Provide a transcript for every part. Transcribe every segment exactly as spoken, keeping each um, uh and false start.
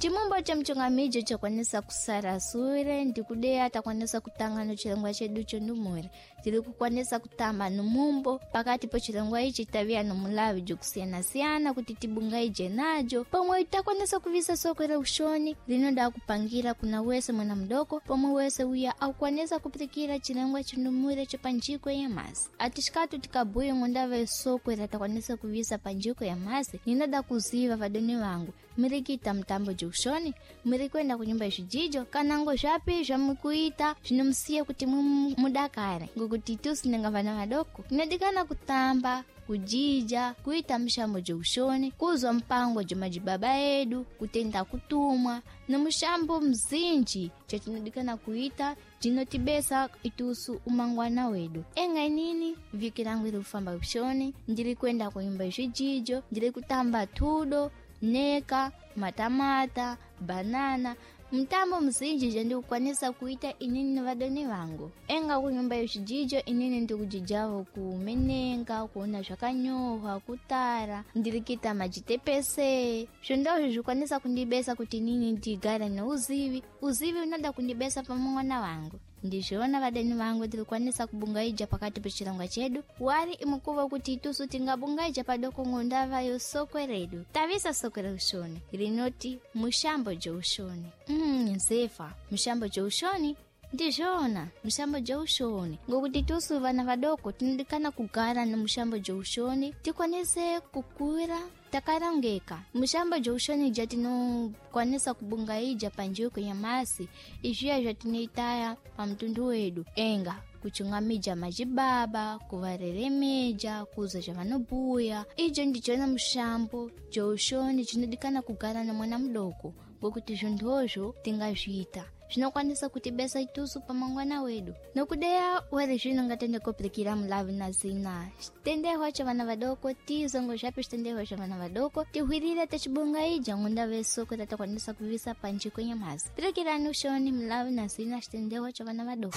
chimombo cha mchongamijo chakwanisa kusara sure ndikudeya takwanisa kutanga no chilengwa chedu chondumure tili kukwanisa kutamba numumbo pakati po chilengwa ichi tavia no mulavi jokusiyana siyana kuti tibunga ije najo pomwe itakwanisa kuvisa sokwera ushoni linoda kupangira kuna wese mwana mdoko pomwe wese uya aukwanisa kupirikira chilengwa chondumure cha panjiko ya masi atishikatu tikabuye ngondava sokwera takwanisa kuvisa panjiko ya masi ninoda kuziva vadoni wangu mirikita mtambo jokushoni mirikwenda kunyumba ishijijo kanango zhapi zhamukuita zvinomsiye kuti mudakare ngokuti tusi nenga vana vadoko tinodikana kutamba kujija kuita mshambo jokushoni kuzwa mpango jomajibaba edu kutenda kutumwa nomushambo mzinji chatinodikana kuita jinotibesa itusu umangwana wedu enga nini vikirangu ili ufamba ushoni ndili kwenda kunyumba ishijijo ndili kutamba tudo neka, matamata, banana, mtambo mzinji jendi ukwanisa kuita inini vadoni wangu. Enga kunyumba yoshijijo inini ndikujijavo kumenenga, kuona shakanyoha, kutara, ndilikita majitepese. Shondao jukwanisa kundibesa kuti nini ndigara na uzivi. Uzivi unada kundibesa pamwana wangu. Ndishona vadeni wangu tilikwanisa kubungaija pakati pichilangwa chedu. Wari imukuva kuti itusu tingabungaija padoko ngondava yo sokweredu. Tavisa sokwere ushoni. Ilinoti mushambo jo ushoni. Mm, nsefa. Mushambo jo ushoni? Ndishona. Mushambo jo ushoni. Ngokuti tusu vana vadoko tinidikana kugara na mushambo jo ushoni. Tikwanise kukuira. Takarangeka. Mushamba joshoni jatino kwanisa kubungaija panjiko ya masi. Ishia jatiniitaya pa mtundu wedu. Enga. Kuchungamija majibaba, kuvareremeja, kuza javanobuya. Ijo ndichona mushambo joshoni chinodikana kugara na mwana mdoko. Ngokuti jondojo tingajita. Jinokwanisa kutibesa itusu pa mangwana wedu. Nokudeya wale jino ngatende koplikira mlavi na zina. Tende hocha vana vadoko, ti zongo japi tende hocha vana vadoko. Ti huirira tachibunga ija ngunda vesoko tata kwanisa kuvisa panchi kwenye mazi. Plikira nushoni mlavi na zina tende hocha vana vadoko.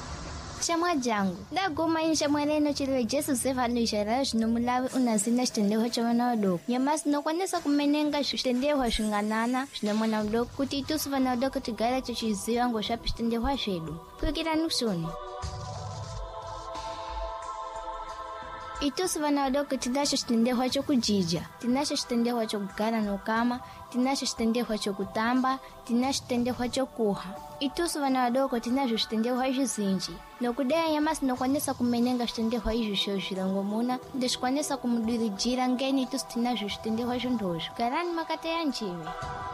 Shamwa jangu. Da goma in shamwareno chiliwe jesu sefa nuishara jino mulavi unazina shtendewa chavana wadoko. Nyamasi no kwanesa kumenenga shtendewa shinganana jino mwana wadoko kuti itusu vana wadoko tigara chochiziwa ngo shapi shtendewa shedu. Kukira nushoni. Itusu vana wadoko tinasho shtendewa chokujija. Tinasho shtendewa chokugara no kama. Tinasho shtendewa chokutamba. Tinasho shtendewa chokuha. Itusu vana wadoko tinasho shtendewa jizinji. Nokudeya nyamasi nokwanesa kumenenga shtendewa ijusho shilango muna. Ndeshkwanesa kumudirijira ngeni itusu tinasho shtendewa jondojo. Garani makate ya njiwe.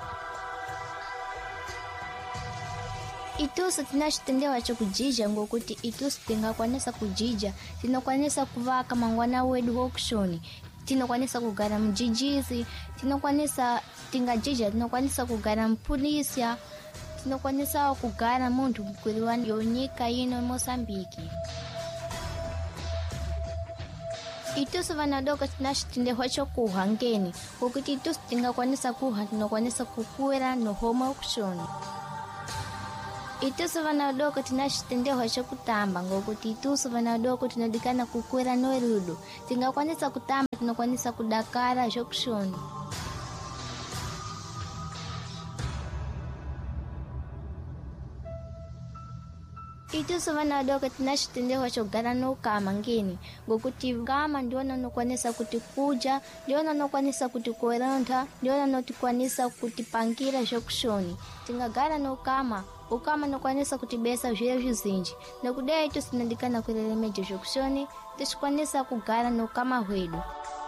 Itusu tinashitendewa chokujija ngokuti itusu tingakwanisa kujija. Tinokwanisa kuvaka mangwana wedu hokushoni. Tinokwanisa kugara mjijizi. Tinokwanisa tingajija. Tinokwanisa kugara mpulisya. Tinokwanisa kugara muntu mkwiliwani yonyika yino Mosambiki. Itusu vanadoko tinashitendewa chokuha ngeni. Ngokuti itusu tingakwanisa kuha. Tinokwanisa kukuera no homa hokushoni. Itusu vana wadoko tinashitendewa chokutamba ngokuti itusu vana wadoko tinodikana kukwera no rudo. Tingakwanisa kutamba tinokwanisa kudakara jokushoni. Itusu vana wadoko tinashitendewa chogara no kama ngeni. Ngokuti kama ndiona nokwanisa kutikuja, ndiona nokwanisa kutikueronta, ndiona notikwanisa kutipangira jokushoni. Tingagara no kama. Ukama nokwanisa kutibesa ujire ujizinji. Nokudeya itusu tinadikana kuelemeja jokushoni. Tishkwanisa kugara no kama hwedu.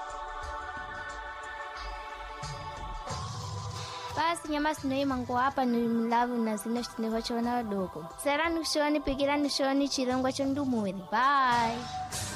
Basi nyamasi noima ngo hapa ni mlavu na zina shitendewa chavana wadoko. Sera nushoni, pikira nushoni, chilongwa chondumuri. Bye!